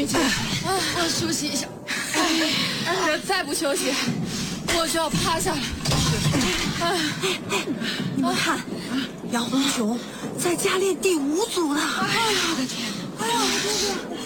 去，我休息一下。再不休息，我就要趴下了。 你们看，杨红琼在家练第5组了。 哎呀，我的天！哎呀，我这是。